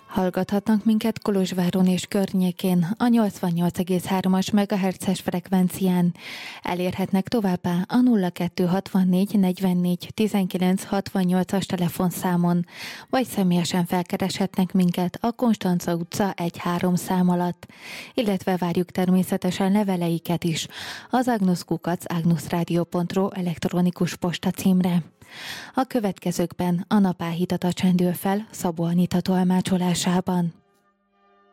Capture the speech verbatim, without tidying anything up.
Hallgathatnak minket Kolozsváron és környékén a nyolcvannyolc egész hármas megahertzes frekvencián. Elérhetnek továbbá a nulla kettő hatvannégy negyvennégy tizenkilenc hatvannyolcas telefonszámon, vagy személyesen felkereshetnek minket a Konstanca utca egy három szám alatt, illetve várjuk természetesen leveleiket is az agnus kukac agnusradio pont ro elektronikus posta címre. A következőkben a napáhítat csendül fel Szabó Anita tolmácsolásában.